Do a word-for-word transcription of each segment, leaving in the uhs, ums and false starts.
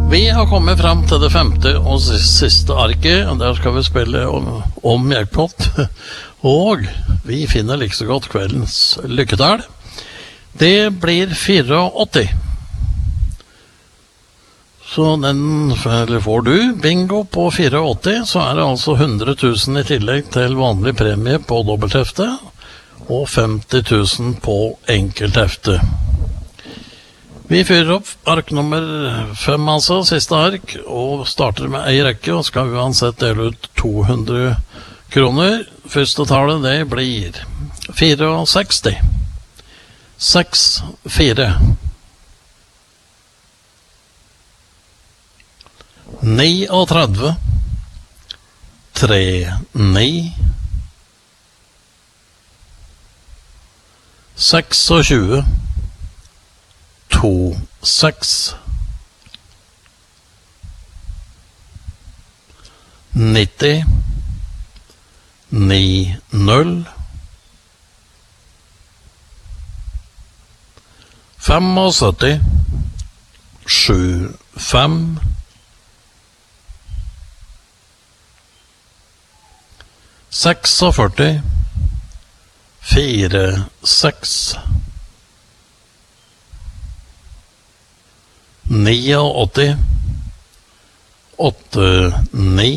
Vi har kommet frem til det femte og siste arket, og der skal vi spille om, om jackpot. Og vi finner like så godt kveldens lykketall. Det blir åttifire. Så den eller får du bingo på åttifire, så er det altså hundre tusen i tillegg til vanlig premie på dobbelthefte, og femti tusen på enkelthefte. Vi fyrer opp ark nummer fem, altså, siste ark, og starter med ei rekke, og skal uansett dele ut to hundre kroner. Første tallet, det blir sekstifire. seks fire. trettini. tre ni. tjueseks. to seks. nitti. ni null. syttifem. sju fem. førtiseks. fire seks. åttini. åtte ni.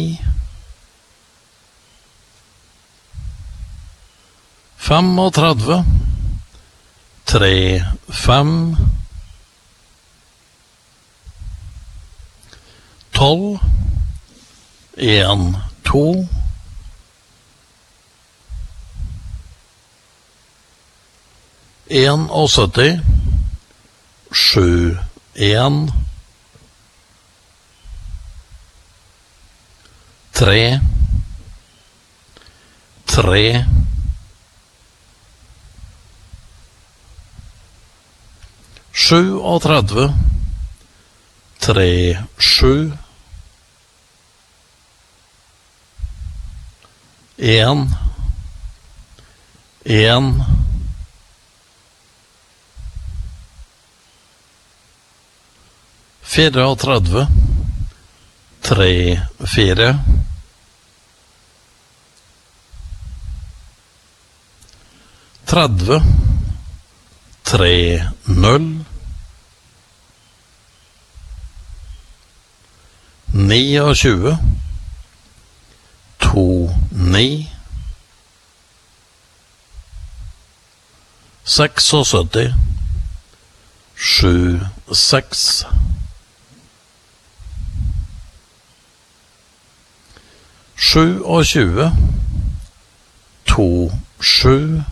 trettini. tre fem. tolv. en to. syttién. sju en. tre. tre. trettini. tre sju. en. en. trettini. tre fire. tretti. tre null. tjueni. to ni. syttiseks. sju seks. tjuesju. to sju.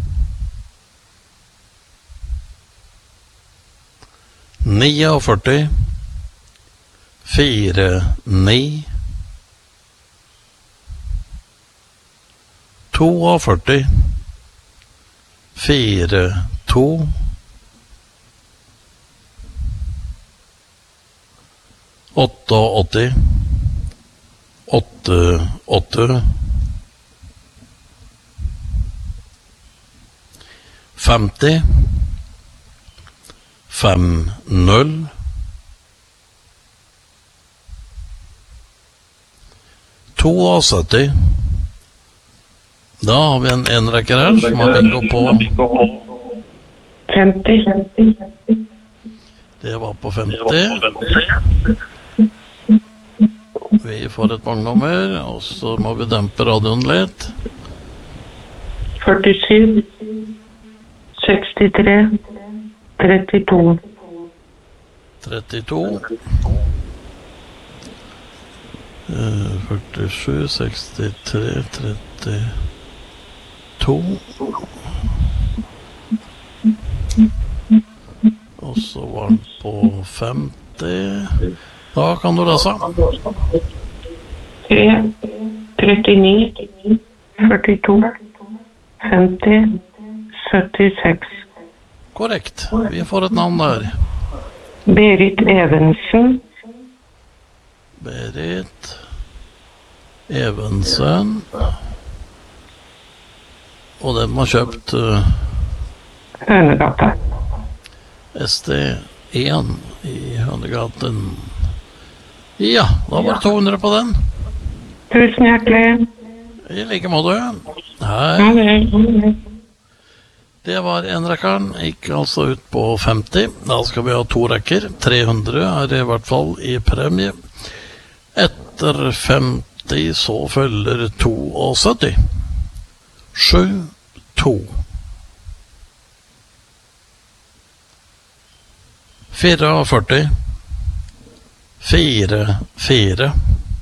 førtini. fire ni. førtito. fire to. åttioåtti. åtte åtte. femti. fem null. syttito. Da har vi en enrekker her som har bingo på femti. Det var på femti. Vi får et bangnummer, og så må vi dempe radioen litt. førtisju. sekstitre. trettito. trettito. førtisju, sekstitre, trettito. Og så var den på femti. Da kan du lese. tre, trettini, førtito, femti, syttiseks. Korrekt. Vi får et navn der. Berit Evensen. Berit Evensen. Og den har kjøpt uh, Hønegata. S D en i Hønegaten. Ja, da var det to hundre på den. Tusen hjertelig. I like måte. Hei. Ha det. Det var en rekkeren, gikk altså ut på femti. Da skal vi ha to rekker. tre hundre er i hvert fall i premie. Etter femti så følger sytti. sju, to. førtifire. fire, fire.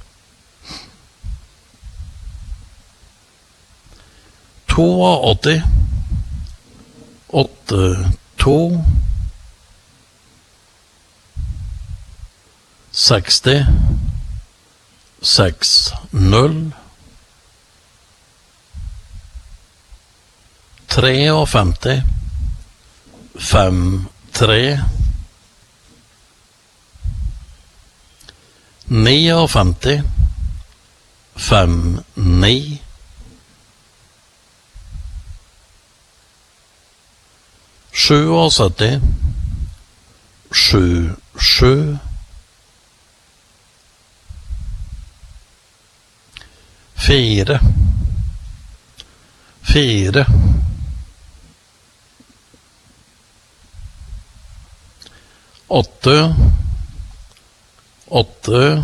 åttito. åtte, to. seksti. seks, null. femtifire. fem, tre. femtifire. fem, ni. sytti. sju, sju. fire. fire. åtte. åtte.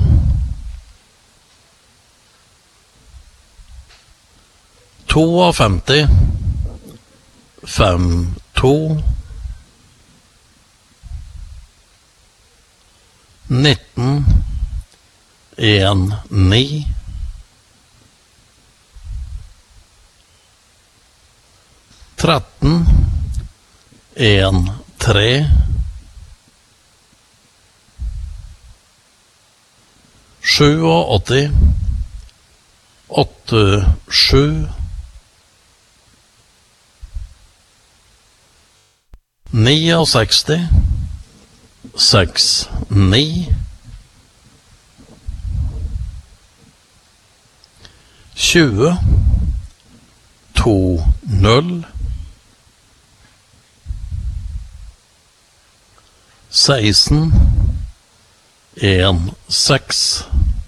femtifire. fem, to. nitten. en, ni. tretten. en, tre. åttito. åtte, sju. sekstini. seks, ni. tjue. to, null. seksten. en, seks.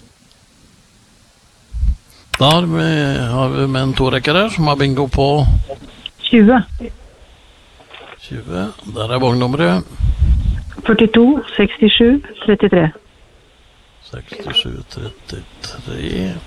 Da har vi, har vi med en torekker her som har bingo på tjue. tjue. Der er vognnummeret. førtito, sekstisju, trettitre. sekstisju, trettitre.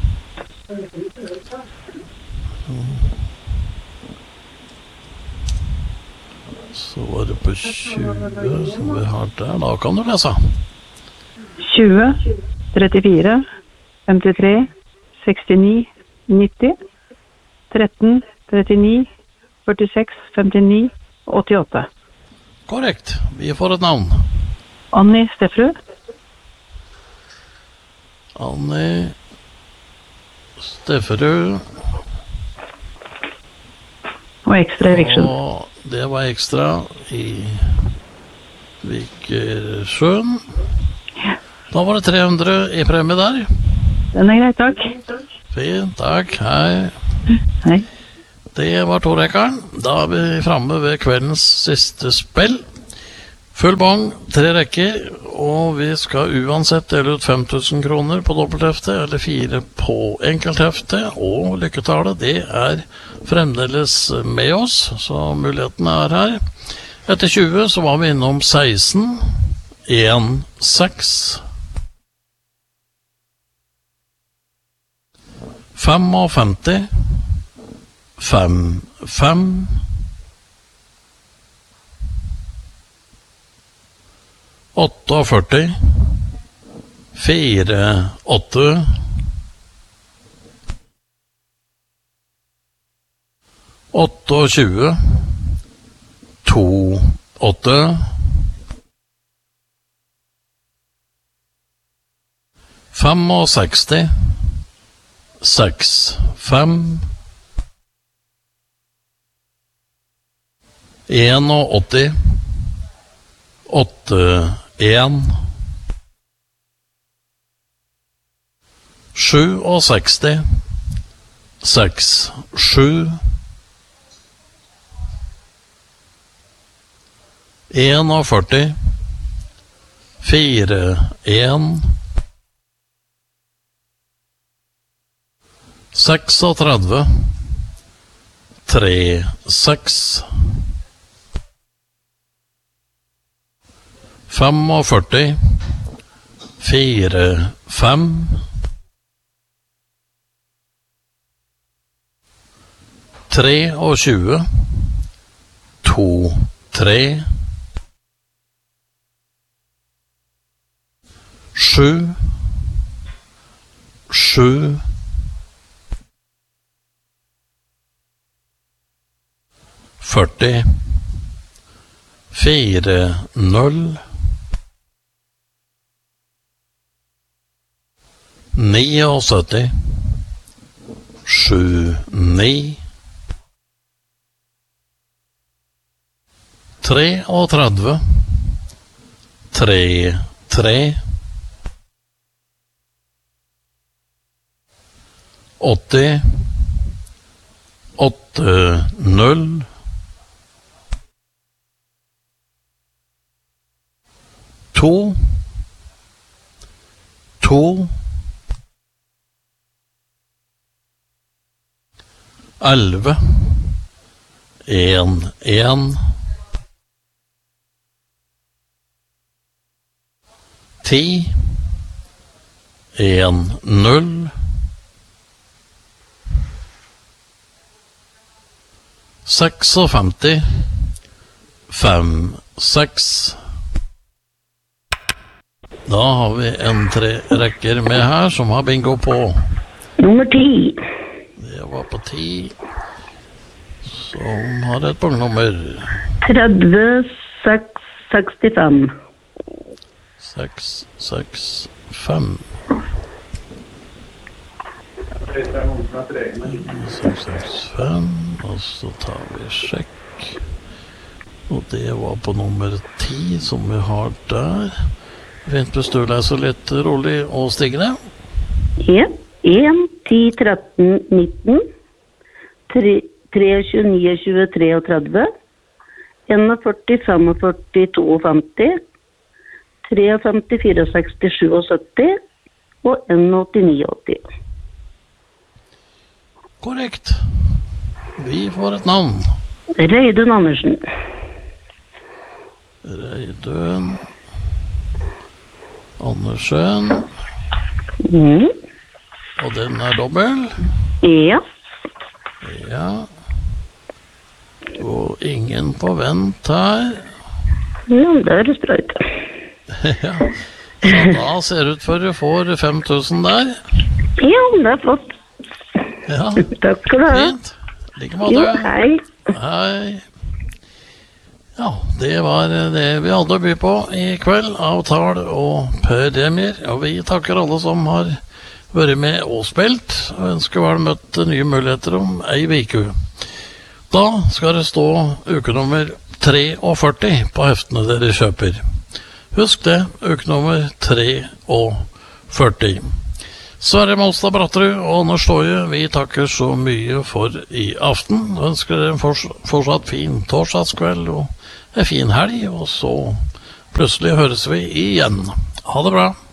Så var det på tjue som vi har der. Da kan du lese. tjue, trettifire, femtitre, sekstini, nitti, tretten, trettini, førtiseks, femtini, åttiåtte. Korrekt. Vi får et navn. Anni Steffrud. Anni Steffrud. Og ekstra i Viksjøen. Og det var ekstra i Vikersjøen. Da var det tre hundre i premie der. Den er grei, takk. Fint, takk. Hei. Hei. Det var torekkeren. Da er vi framme ved kveldens siste spill. Full bong, tre rekker, og vi skal uansett dele ut fem tusen kroner på dobbelthefte, eller fire på enkelthefte, og lykketallet, det er fremdeles med oss, så muligheten er her. Etter tjue så var vi innom seksten, en, seks, femtifem, fem, fem, førtiåtte, fire, åtte, tjueåtte, to, åtte, sekstifem, seks, fem, åtti, åtte, en, sekstisju, seks, sju, førtién, fire, en, seksogtredve, tre, seks, femogførti, fire, fem, tre og tjue, to, tre, sju, sju, førti, fire, null, syttionio, sju, ni, treogtredve, tre, tre, åtti, åtte, null, to, to, elleve, en, en, ti, en, null, seksogfemti, fem, seks. Da har vi en tre rekker med her som har bingo på. Nummer ti. Det var på ti. Som har et punktnummer. tretti, seks, sekstifem. Seks, seks, fem. Seks, seks, fem. Og så tar vi sjekk. Og det var på nummer ti som vi har der. Fint hvis du leser litt rolig og stigende. Ja. en, ti, tretten, nitten. tre, tjueni, tjue, treogtredve. førti, førtifem, femtito. femti, fire, seksti, sytti og åttini, åtti. Korrekt. Vi får et navn. Reidun Andersen. Reidun Andersen. Mm. Og den er dobbel. Ja. Ja. Og ingen på vent her. Ja, det er sprøyt. Ja. Så da ser det ut for du får fem tusen der. Ja, det er flott. Ja. Takk skal du ha. Fint. Like måte. Ja, hei. Hei. Ja, det var det vi hadde å by på i kveld av tall og premier. Og vi takker alle som har vært med og spilt, og ønsker vel møtt nye muligheter om ei uke. Da skal det stå ukenummer førti på heftene dere kjøper. Husk det, ukenummer førti. Sverre Molstad Bratterud og Anders Støye, vi takker så mye for i aften. Ønsker dere en fortsatt fin torsdagskveld og en fin helg, og så plutselig høres vi igjen. Ha det bra.